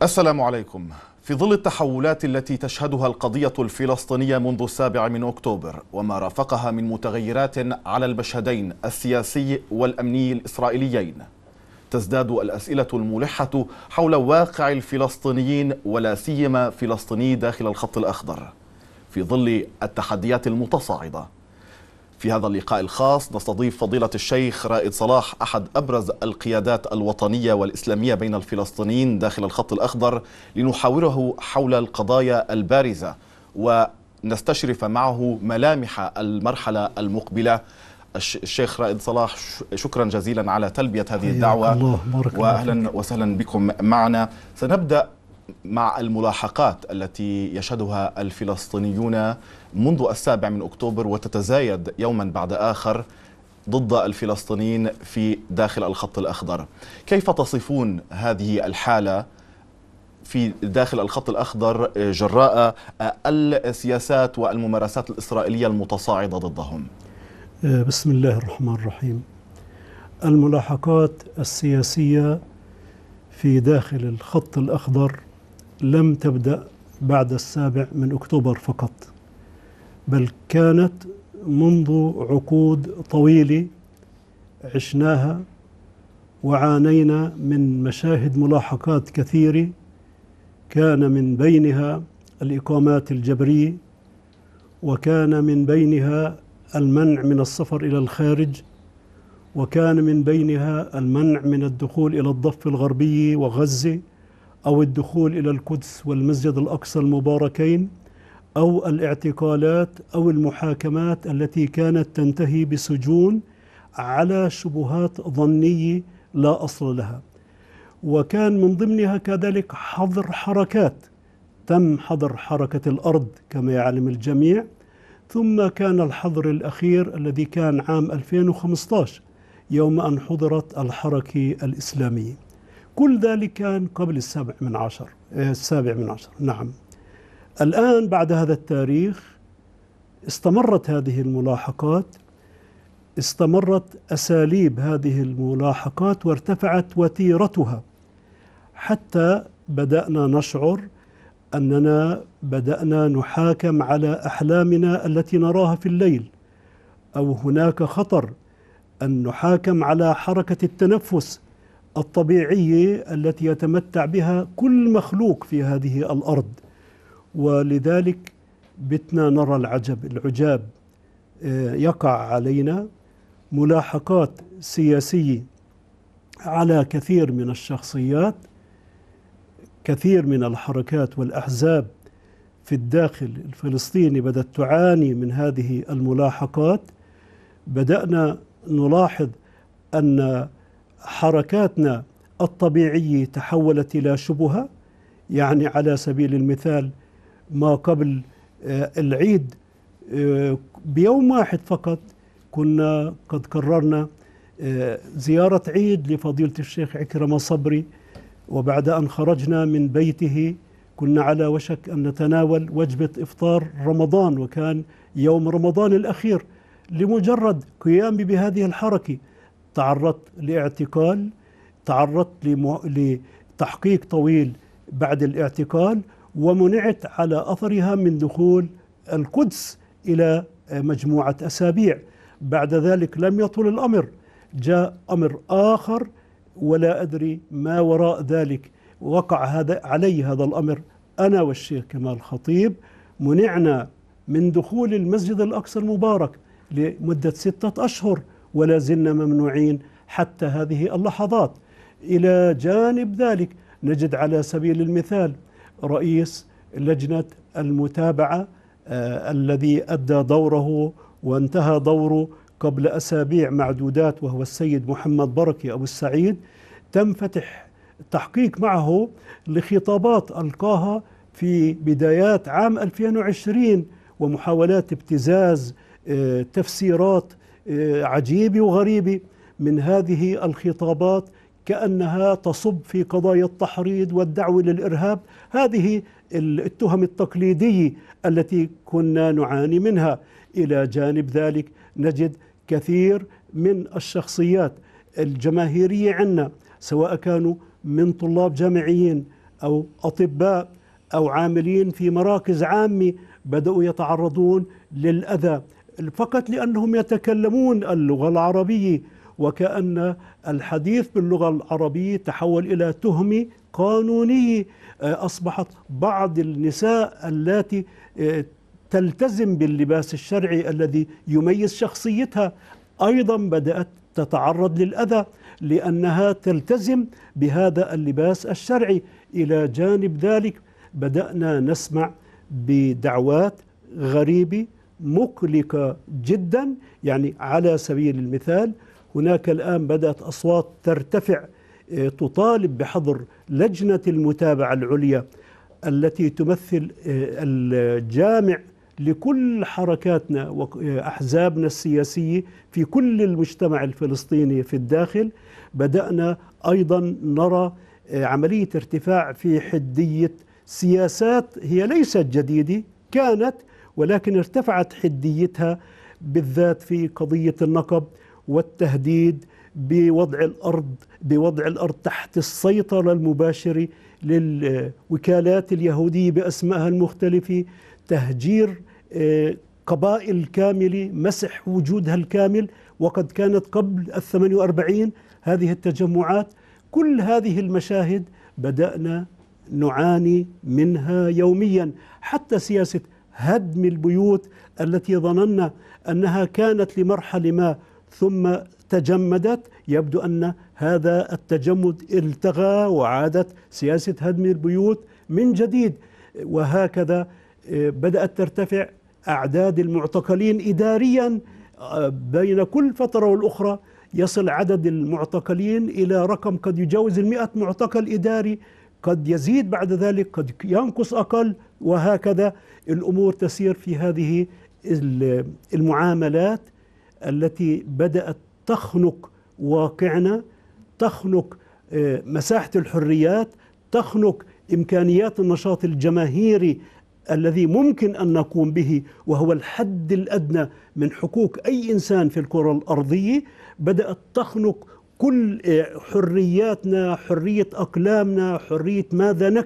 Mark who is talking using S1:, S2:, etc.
S1: السلام عليكم. في ظل التحولات التي تشهدها القضية الفلسطينية منذ 7 أكتوبر وما رافقها من متغيرات على المشهدين السياسي والأمني الإسرائيليين، تزداد الأسئلة الملحة حول واقع الفلسطينيين ولا سيما فلسطيني داخل الخط الأخضر في ظل التحديات المتصاعدة. في هذا اللقاء الخاص نستضيف فضيلة الشيخ رائد صلاح، أحد أبرز القيادات الوطنية والإسلامية بين الفلسطينيين داخل الخط الأخضر، لنحاوره حول القضايا البارزة ونستشرف معه ملامح المرحلة المقبلة. الشيخ رائد صلاح، شكرا جزيلا على تلبية هذه الدعوة، وأهلا وسهلا بكم معنا. سنبدأ مع الملاحقات التي يشهدها الفلسطينيون منذ 7 أكتوبر وتتزايد يوما بعد آخر ضد الفلسطينيين في داخل الخط الأخضر. كيف تصفون هذه الحالة في داخل الخط الأخضر جراء السياسات والممارسات الإسرائيلية المتصاعدة ضدهم؟
S2: بسم الله الرحمن الرحيم. الملاحقات السياسية في داخل الخط الأخضر لم تبدأ بعد 7 أكتوبر فقط، بل كانت منذ عقود طويلة عشناها وعانينا من مشاهد ملاحقات كثيرة، كان من بينها الإقامات الجبرية، وكان من بينها المنع من السفر إلى الخارج، وكان من بينها المنع من الدخول إلى الضفة الغربية وغزة، أو الدخول إلى القدس والمسجد الأقصى المباركين، أو الاعتقالات أو المحاكمات التي كانت تنتهي بسجون على شبهات ظنية لا أصل لها. وكان من ضمنها كذلك حظر حركات، تم حظر حركة الأرض كما يعلم الجميع، ثم كان الحظر الأخير الذي كان عام 2015 يوم أن حضرت الحركة الإسلامية. كل ذلك كان قبل 7/10. نعم. الآن بعد هذا التاريخ استمرت هذه الملاحقات، استمرت أساليب هذه الملاحقات وارتفعت وتيرتها، حتى بدأنا نشعر أننا بدأنا نحاكم على أحلامنا التي نراها في الليل، أو هناك خطر أن نحاكم على حركة التنفس الطبيعية التي يتمتع بها كل مخلوق في هذه الأرض. ولذلك بتنا نرى العجاب يقع علينا ملاحقات سياسية على كثير من الشخصيات، كثير من الحركات والأحزاب في الداخل الفلسطيني بدأت تعاني من هذه الملاحقات. بدأنا نلاحظ أن حركاتنا الطبيعية تحولت إلى شبهة. يعني على سبيل المثال ما قبل العيد بيوم واحد فقط كنا قد قررنا زيارة عيد لفضيلة الشيخ عكرمة صبري، وبعد أن خرجنا من بيته كنا على وشك أن نتناول وجبة إفطار رمضان، وكان يوم رمضان الأخير. لمجرد قيامي بهذه الحركة تعرضت لاعتقال، تعرضت لتحقيق طويل بعد الاعتقال، ومنعت على أثرها من دخول القدس إلى مجموعة أسابيع. بعد ذلك لم يطل الأمر، جاء أمر آخر ولا أدري ما وراء ذلك. وقع علي هذا الأمر أنا والشيخ كمال خطيب، منعنا من دخول المسجد الأقصى المبارك لمدة 6 أشهر، ولا زلنا ممنوعين حتى هذه اللحظات. إلى جانب ذلك نجد على سبيل المثال رئيس لجنة المتابعة الذي أدى دوره وانتهى دوره قبل أسابيع معدودات، وهو السيد محمد بركي أبو السعيد، تم فتح تحقيق معه لخطابات ألقاها في بدايات عام 2020 ومحاولات ابتزاز، تفسيرات عجيبة وغريبة من هذه الخطابات كأنها تصب في قضايا التحريض والدعوة للإرهاب. هذه التهم التقليدية التي كنا نعاني منها. إلى جانب ذلك نجد كثير من الشخصيات الجماهيرية عندنا، سواء كانوا من طلاب جامعيين أو أطباء أو عاملين في مراكز عامة بدأوا يتعرضون للأذى فقط لأنهم يتكلمون اللغة العربية، وكأن الحديث باللغة العربية تحول إلى تهمة قانونية. أصبحت بعض النساء التي تلتزم باللباس الشرعي الذي يميز شخصيتها أيضا بدأت تتعرض للأذى لأنها تلتزم بهذا اللباس الشرعي. إلى جانب ذلك بدأنا نسمع بدعوات غريبة مقلقة جدا. يعني على سبيل المثال هناك الآن بدأت أصوات ترتفع تطالب بحظر لجنة المتابعة العليا التي تمثل الجامع لكل حركاتنا وأحزابنا السياسية في كل المجتمع الفلسطيني في الداخل. بدأنا أيضا نرى عملية ارتفاع في حدية سياسات هي ليست جديدة، كانت ولكن ارتفعت حديتها بالذات في قضية النقب والتهديد بوضع الأرض تحت السيطرة المباشرة للوكالات اليهودية بأسمائها المختلفة، تهجير قبائل كاملة، مسح وجودها الكامل، وقد كانت قبل 48 هذه التجمعات. كل هذه المشاهد بدأنا نعاني منها يوميا. حتى سياسة هدم البيوت التي ظننا أنها كانت لمرحلة ما ثم تجمدت، يبدو أن هذا التجمد التغى وعادت سياسة هدم البيوت من جديد. وهكذا بدأت ترتفع أعداد المعتقلين إداريا بين كل فترة والأخرى، يصل عدد المعتقلين إلى رقم قد يجاوز 100 معتقل إداري، قد يزيد بعد ذلك، قد ينقص أقل، وهكذا الأمور تسير في هذه المعاملات التي بدأت تخنق واقعنا، تخنق مساحة الحريات، تخنق إمكانيات النشاط الجماهيري الذي ممكن أن نقوم به، وهو الحد الأدنى من حقوق أي إنسان في الكرة الأرضية. بدأت تخنق كل حرياتنا، حرية أقلامنا، حرية ماذا نكتب